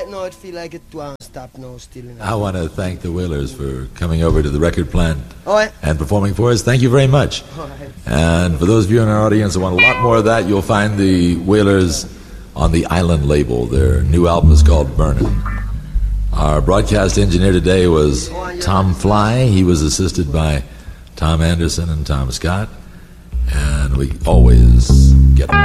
right now it feel like it won't stop now still. You know? I want to thank the Wailers for coming over to the record plant All right. and performing for us. Thank you very much. All right. And for those of you in our audience who want a lot more of that, you'll find the Wailers on the Island label. Their new album is called Burnin'. Our broadcast engineer today was Tom Fly. He was assisted by Tom Anderson and Tom Scott. And we always get